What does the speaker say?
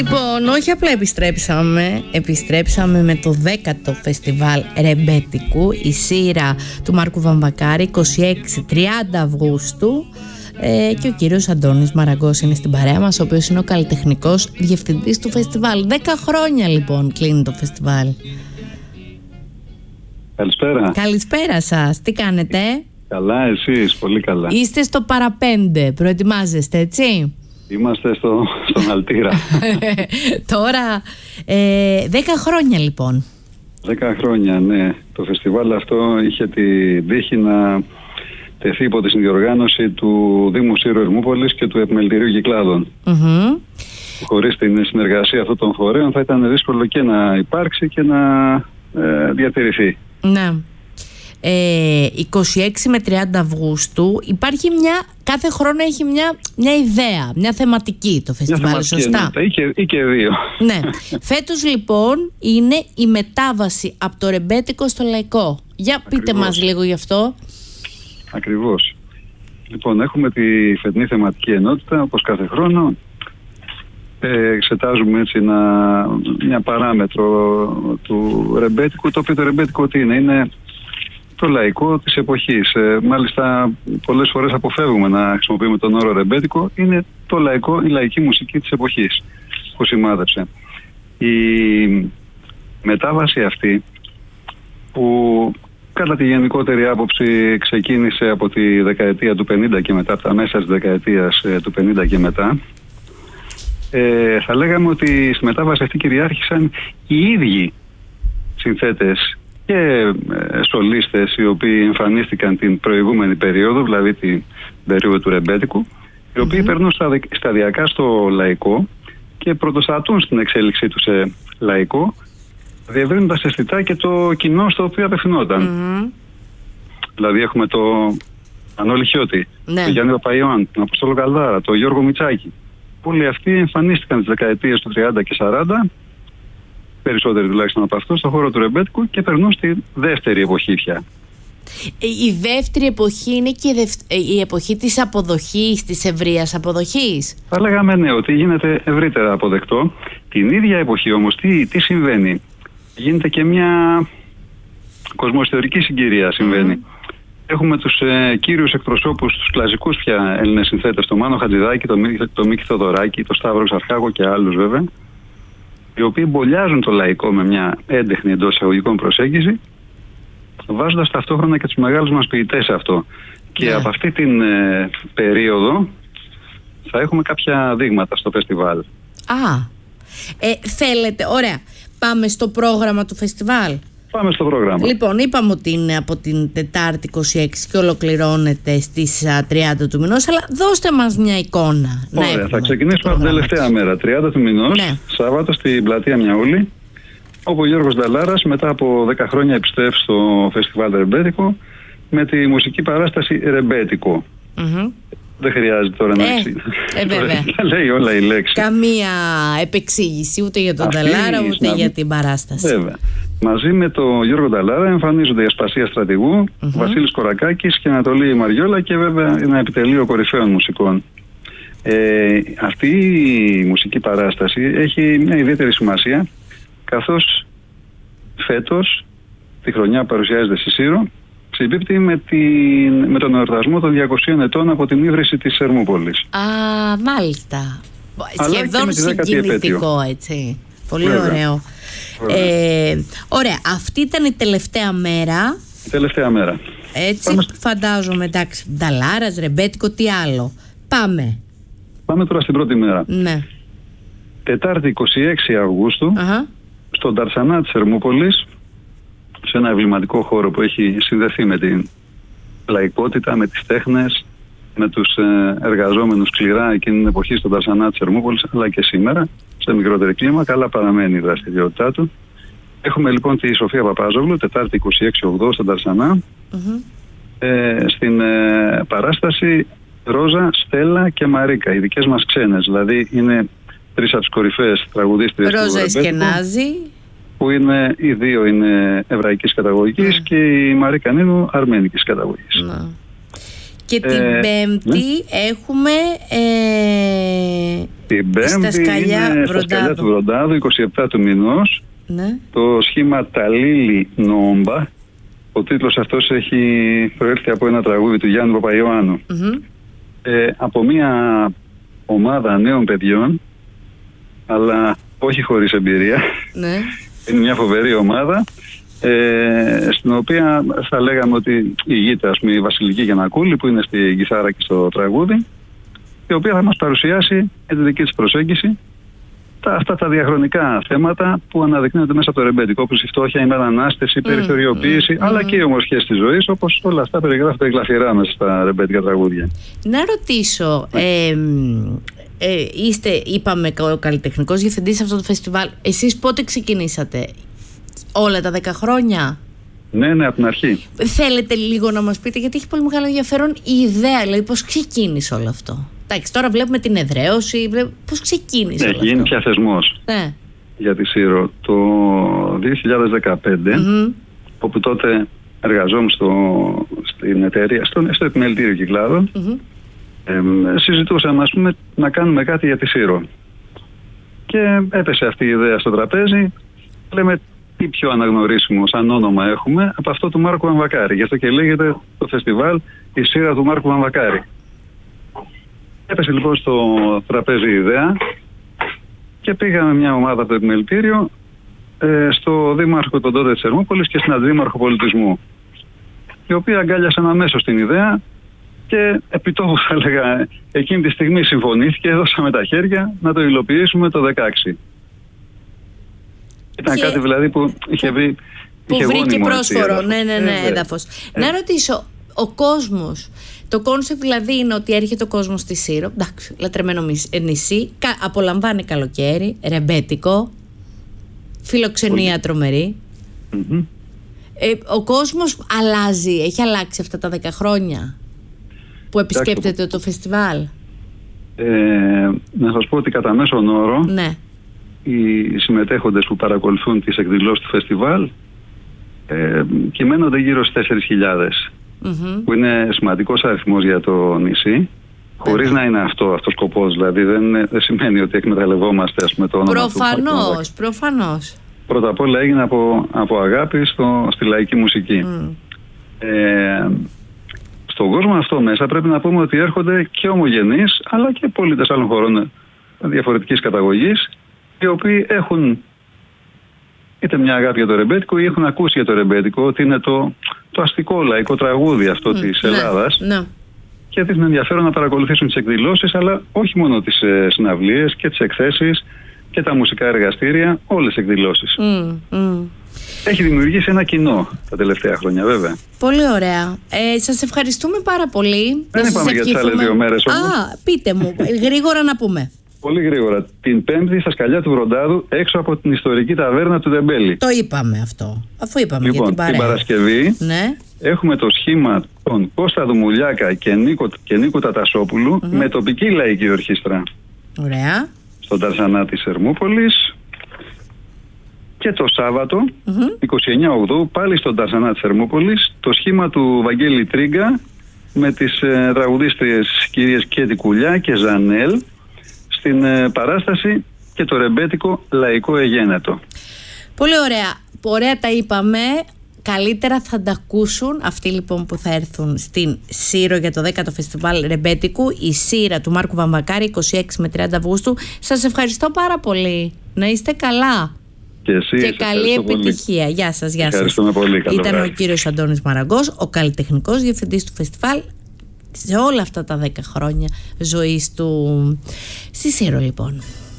Λοιπόν, όχι απλά επιστρέψαμε με το 10ο φεστιβάλ ρεμπέτικου, η σείρα του Μάρκου Βαμβακάρη, 26-30 Αυγούστου, και ο κύριος Αντώνης Μαραγκός είναι στην παρέα μας, ο οποίος είναι ο καλλιτεχνικός διευθυντής του φεστιβάλ. 10 χρόνια λοιπόν κλείνει το φεστιβάλ. Καλησπέρα. Καλησπέρα σας, τι κάνετε? Καλά, εσείς, πολύ καλά. Είστε στο παραπέντε, προετοιμάζεστε, έτσι? Είμαστε στον Αλτήρα. Τώρα, 10 χρόνια λοιπόν. 10 χρόνια, ναι. Το φεστιβάλ αυτό είχε τη τύχη να τεθεί υπό τη συνδιοργάνωση του Δήμου Σύρου Ερμούπολης και του Επιμελητηρίου Κυκλάδων. Χωρίς την συνεργασία αυτών των φορέων θα ήταν δύσκολο και να υπάρξει και να διατηρηθεί. Ναι. 26 με 30 Αυγούστου υπάρχει κάθε χρόνο έχει μια ιδέα, μια θεματική το φεστιβάλ, σωστά? Ή και δύο. Ναι. Φέτος λοιπόν είναι η μετάβαση από το ρεμπέτικο στο λαϊκό. Για πείτε μας λίγο γι' αυτό. Ακριβώς. Λοιπόν, έχουμε τη φετινή θεματική ενότητα, όπως κάθε χρόνο. Εξετάζουμε έτσι μια παράμετρο του ρεμπέτικου, το οποίο το ρεμπέτικο τι είναι? Είναι το λαϊκό της εποχής. Μάλιστα πολλές φορές αποφεύγουμε να χρησιμοποιούμε τον όρο ρεμπέτικο. Είναι το λαϊκό, η λαϊκή μουσική της εποχής που σημάδεψε. Η μετάβαση αυτή, που κατά τη γενικότερη άποψη ξεκίνησε από τη δεκαετία του 50 και μετά, από τα μέσα της δεκαετίας του 50 και μετά, θα λέγαμε ότι στη μετάβαση αυτή κυριάρχησαν οι ίδιοι συνθέτες και σολίστες οι οποίοι εμφανίστηκαν την προηγούμενη περίοδο, δηλαδή την περίοδο του ρεμπέτικου, οι οποίοι περνούν σταδιακά στο λαϊκό και πρωτοστατούν στην εξέλιξή του σε λαϊκό, διευρύνοντας αισθητά και το κοινό στο οποίο απευθυνόταν. Δηλαδή έχουμε το Μανώλη Χιώτη, το Γιάννη Παπαϊωάννη, τον Αποστόλο Καλδάρα, τον Γιώργο Μητσάκη. Όλοι αυτοί εμφανίστηκαν τις δεκαετίες του 30 και 40, περισσότεροι τουλάχιστον από αυτό, στον χώρο του ρεμπέτικου, και περνούν στη δεύτερη εποχή πια. Η δεύτερη εποχή είναι και η εποχή της αποδοχής, της ευρείας αποδοχής. Θα λέγαμε ναι, ότι γίνεται ευρύτερα αποδεκτό. Την ίδια εποχή όμως τι συμβαίνει? Γίνεται και μια κοσμοϊστορική συγκυρία συμβαίνει. Έχουμε τους κύριους εκπροσώπους, τους κλασικούς πια Έλληνες συνθέτες, τον Μάνο Χατζηδάκη, τον Μίκη Θοδωράκη, τον Σταύρο Ξαρχάγο και άλλους βέβαια, οι οποίοι μπολιάζουν το λαϊκό με μια έντεχνη εντός εισαγωγικών προσέγγιση, βάζοντας ταυτόχρονα και τους μεγάλους μας ποιητές σε αυτό. Και από αυτή την περίοδο θα έχουμε κάποια δείγματα στο φεστιβάλ. Θέλετε, ωραία. Πάμε στο πρόγραμμα του φεστιβάλ. Πάμε στο πρόγραμμα. Λοιπόν, είπαμε ότι είναι από την Τετάρτη 26 και ολοκληρώνεται στις 30 του μηνός, αλλά δώστε μας μια εικόνα. Ωραία, θα ξεκινήσουμε από την τελευταία μέρα, 30 του μηνός, Σάββατο, στην πλατεία Μιαούλη, όπου ο Γιώργος Νταλάρας μετά από 10 χρόνια επιστρέφει στο φεστιβάλ ρεμπέτικο με τη μουσική παράσταση Ρεμπέτικο. Δεν χρειάζεται τώρα να λέει όλα η λέξη. Καμία επεξήγηση ούτε για τον Νταλάρα ούτε για την παράσταση. Βέβαια. Μαζί με τον Γιώργο Νταλάρα εμφανίζονται η Ασπασία Στρατηγού, Βασίλης Κορακάκης και Ανατολή Μαριόλα, και βέβαια ένα επιτελείο κορυφαίων μουσικών. Αυτή η μουσική παράσταση έχει μια ιδιαίτερη σημασία, καθώς φέτος, τη χρονιά που παρουσιάζεται στη Σύρο, συμπίπτει με τον εορτασμό των 200 ετών από την ίδρυση της Ερμούπολης. Μάλιστα. Σχεδόν συγκινητικό, έτσι. Πολύ ωραίο. Ωραία, αυτή ήταν η τελευταία μέρα. Η τελευταία μέρα. Έτσι, φαντάζομαι, εντάξει, Νταλάρας, ρεμπέτικο, τι άλλο? Πάμε τώρα στην πρώτη μέρα. Ναι. Τετάρτη 26 Αυγούστου, στον Ταρσανά της Ερμούπολης, σε ένα εμβληματικό χώρο που έχει συνδεθεί με την λαϊκότητα, με τις τέχνες, με τους εργαζόμενους σκληρά εκείνη την εποχή στον Ταρσανά της Ερμούπολης, αλλά και σήμερα, σε μικρότερη κλίμακα, αλλά παραμένει η δραστηριότητά του. Έχουμε λοιπόν τη Σοφία Παπάζογλου, Τετάρτη 26 Αυγούστου στον Ταρσανά, στην παράσταση Ρόζα, Στέλλα και Μαρίκα, οι δικές μας ξένες, δηλαδή είναι τρεις από τις κορυφαίες τραγουδίστριες του ρεμπέτικου. Ρόζα Εσκενάζη, που είναι, οι δύο είναι εβραϊκής καταγωγής και η Μαρίκα Νίνου αρμένικης καταγωγής. Και την Πέμπτη έχουμε Την Πέμπτη είναι στα σκαλιά του Βροντάδου, 27 του μηνός. Ναι. Το σχήμα Ταλίλη Νόμπα. Ο τίτλος αυτός έχει προέρχεται από ένα τραγούδι του Γιάννου Παπαϊωάννου. Από μια ομάδα νέων παιδιών, αλλά όχι χωρίς εμπειρία. Ναι. Είναι μια φοβερή ομάδα, στην οποία θα λέγαμε ότι ηγείται, ας πούμε, η Βασιλική Γιαννακούλη, που είναι στη κιθάρα και στο τραγούδι, η οποία θα μας παρουσιάσει με τη δική της προσέγγιση αυτά τα διαχρονικά θέματα που αναδεικνύονται μέσα από το ρεμπέτικο, όπως η φτώχεια, η μετανάστευση, η περιθωριοποίηση, αλλά και οι ομορφιές της ζωής, όπως όλα αυτά περιγράφονται γλαφυρά μέσα στα ρεμπέτικα τραγούδια. Να ρωτήσω, είπαμε, ο καλλιτεχνικός διευθυντής αυτού του φεστιβάλ. Εσείς πότε ξεκινήσατε? Όλα τα 10 χρόνια? Ναι, από την αρχή. Θέλετε λίγο να μας πείτε, γιατί έχει πολύ μεγάλο ενδιαφέρον η ιδέα, δηλαδή πώς ξεκίνησε όλο αυτό? Εντάξει, τώρα βλέπουμε την εδραίωση, πώς ξεκίνησε όλο αυτό? Έχει γίνει πια θεσμός για τη Σύρο το 2015, όπου τότε εργαζόμουν στην εταιρεία, στο επιμελητήριο Κυκλάδων. Συζητούσαμε, ας πούμε, να κάνουμε κάτι για τη Σύρο. Και έπεσε αυτή η ιδέα στο τραπέζι. Λέμε, τι πιο αναγνωρίσιμο σαν όνομα έχουμε από αυτό του Μάρκου Βαμβακάρη. Γι' αυτό και λέγεται το φεστιβάλ η Σύρα του Μάρκου Βαμβακάρη. Έπεσε λοιπόν στο τραπέζι η ιδέα και πήγαμε μια ομάδα από το επιμελητήριο στο Δήμαρχο τον τότε της Ερμούπολης και στην Αντιδήμαρχο Πολιτισμού, η οποία αγκάλιασαν αμέσως την ιδέα και επιτόπου, θα έλεγα, εκείνη τη στιγμή συμφωνήθηκε, δώσαμε τα χέρια να το υλοποιήσουμε το 2016. Ήταν κάτι δηλαδή που είχε βρει. Που βρήκε πρόσφορο, ναι, έδαφος. Να ρωτήσω, ο κόσμος, το κόνσεπτ δηλαδή είναι ότι έρχεται ο κόσμος στη Σύρο, εντάξει, λατρεμένο νησί, απολαμβάνει καλοκαίρι, ρεμπέτικο, φιλοξενία τρομερή. Ο κόσμος αλλάζει, έχει αλλάξει αυτά τα 10 χρόνια που επισκέπτεται το φεστιβάλ? Να σας πω ότι κατά μέσον όρο, οι συμμετέχοντες που παρακολουθούν τις εκδηλώσεις του φεστιβάλ κυμαίνονται γύρω στις 4.000, που είναι σημαντικός αριθμός για το νησί, χωρίς να είναι αυτό σκοπός, δηλαδή δεν σημαίνει ότι εκμεταλλευόμαστε, ας πούμε, το όνομα του. Προφανώς. Πρώτα απ' όλα έγινε από αγάπη στη λαϊκή μουσική. Στον κόσμο αυτό μέσα πρέπει να πούμε ότι έρχονται και ομογενείς, αλλά και πολίτες άλλων χωρών διαφορετικής καταγωγής, οι οποίοι έχουν είτε μια αγάπη για το ρεμπέτικο ή έχουν ακούσει για το ρεμπέτικο ότι είναι το αστικό λαϊκό τραγούδι αυτό της Ελλάδας. Και έχουν ενδιαφέρον να παρακολουθήσουν τις εκδηλώσεις, αλλά όχι μόνο τις συναυλίες και τις εκθέσεις και τα μουσικά εργαστήρια, όλες τις εκδηλώσεις. Έχει δημιουργήσει ένα κοινό τα τελευταία χρόνια, βέβαια. Πολύ ωραία. Σας ευχαριστούμε πάρα πολύ. Δεν είπαμε για τις άλλες 2 μέρες όμως. Πείτε μου, γρήγορα να πούμε. Πολύ γρήγορα. Την Πέμπτη στα σκαλιά του Βροντάδου, έξω από την ιστορική ταβέρνα του Ντεμπέλη. Το είπαμε αυτό. Αφού είπαμε λοιπόν, για την παρέα. Την Παρασκευή έχουμε το σχήμα των Κώστα Δουμουλιάκα και Νίκου Τατασόπουλου με τοπική λαϊκή ορχήστρα. Ωραία. Στον Ταρσανά της Ερμούπολης. Και το Σάββατο, 29 Οκτώβρου, πάλι στον Ταρσανά της Ερμούπολης, το σχήμα του Βαγγέλη Τρίγκα με τις τραγουδίστριες κυρίες Κέτη Κουλιά και Ζανέλ στην παράσταση και το ρεμπέτικο λαϊκό εγένετο. Πολύ ωραία. Ωραία τα είπαμε. Καλύτερα θα τα ακούσουν αυτοί λοιπόν που θα έρθουν στην Σύρο για το 10ο Φεστιβάλ Ρεμπέτικου, η Σύρα του Μάρκου Βαμβακάρη, 26 με 30 Αυγούστου. Σας ευχαριστώ πάρα πολύ. Να είστε καλά. Και εσύ, και καλή επιτυχία. Πολύ. Γεια σας, γεια σας. Ευχαριστούμε πολύ. Ήταν ο κύριος Αντώνης Μαραγκός, ο καλλιτεχνικός διευθυντής του φεστιβάλ σε όλα αυτά τα 10 χρόνια ζωής του στη Σύρο λοιπόν.